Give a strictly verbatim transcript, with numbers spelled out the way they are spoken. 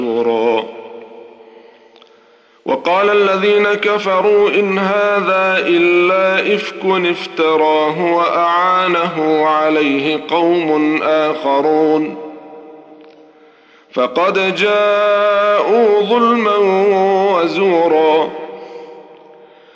زورا. وقال الذين كفروا إن هذا إلا إفك افتراه وأعانه عليه قوم آخرون فقد جاءوا ظلما وزورا.